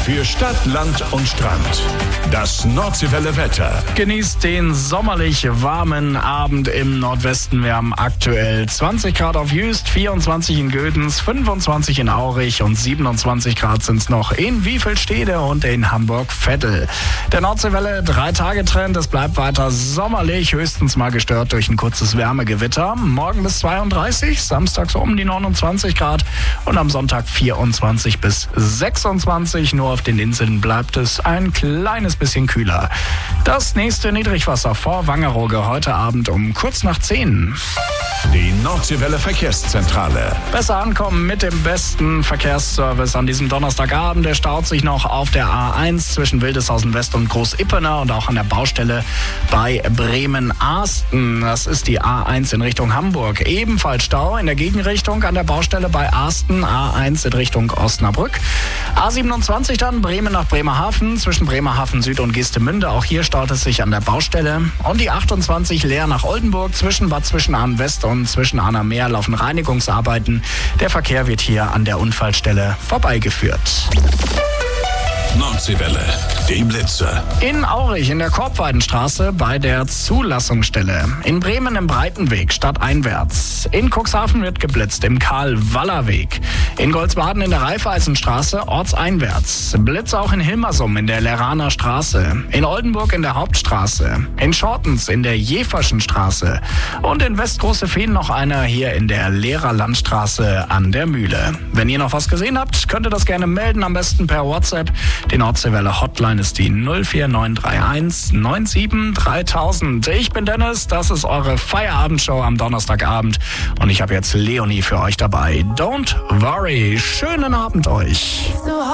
Für Stadt, Land und Strand. Das Nordseewelle Wetter. Genießt den sommerlich warmen Abend im Nordwesten. Wir haben aktuell 20 Grad auf Jüst, 24 in Gödens, 25 in Aurich und 27 Grad sind es noch in Wiefelstede und in Hamburg-Vettel. Der Nordseewelle 3-Tage-Trend, es bleibt weiter sommerlich, höchstens mal gestört durch ein kurzes Wärmegewitter. Morgen bis 32, samstags um die 29 Grad und am Sonntag 24 bis 26. Nur auf den Inseln bleibt es ein kleines bisschen kühler. Das nächste Niedrigwasser vor Wangerooge heute Abend um kurz nach 10. Die Nordseewelle Verkehrszentrale. Besser ankommen mit dem besten Verkehrsservice an diesem Donnerstagabend. Der staut sich noch auf der A1 zwischen Wildeshausen West und Groß-Ippener und auch an der Baustelle bei Bremen-Arsten. Das ist die A1 in Richtung Hamburg. Ebenfalls Stau in der Gegenrichtung an der Baustelle bei Arsten. A1 in Richtung Osnabrück. A27 dann Bremen nach Bremerhaven zwischen Bremerhaven Süd und Geestemünde. Auch hier staut es sich an der Baustelle. Und die 28 Leer nach Oldenburg zwischen Bad Zwischenahn West und zwischen Ahn am Meer laufen Reinigungsarbeiten. Der Verkehr wird hier an der Unfallstelle vorbeigeführt. Nordseewelle, die Blitze. In Aurich in der Korbweidenstraße bei der Zulassungsstelle. In Bremen im Breitenweg stadteinwärts. In Cuxhaven wird geblitzt im Karl-Waller-Weg. In Goldsbaden in der Raiffeisenstraße ortseinwärts. Blitz auch in Hilmersum in der Leraner Straße. In Oldenburg in der Hauptstraße. In Schortens in der Jeferschen Straße. Und in Westgroße-Fehn noch einer hier in der Lehrerlandstraße an der Mühle. Wenn ihr noch was gesehen habt, könnt ihr das gerne melden, am besten per WhatsApp. Die Nordseewelle Hotline ist die 04931 97 3000. Ich bin Dennis, das ist eure Feierabendshow am Donnerstagabend und ich habe jetzt Leonie für euch dabei. Don't worry, schönen Abend euch.